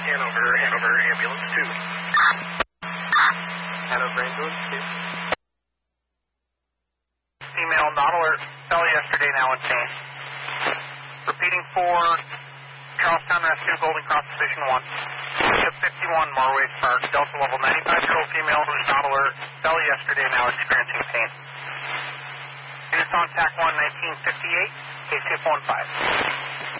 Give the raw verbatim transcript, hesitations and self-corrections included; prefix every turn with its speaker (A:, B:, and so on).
A: Hanover, Hanover, ambulance two.
B: Hanover, ambulance two.
C: Female not alert, fell yesterday, now in pain. Repeating for Charlestown Rescue, Golden Cross Division one. Ship fifty-one, Marways Park, Delta level, ninety-five-year-old female who's not alert, fell yesterday, now experiencing pain. Units on TAC one, nineteen fifty-eight, K C F one five.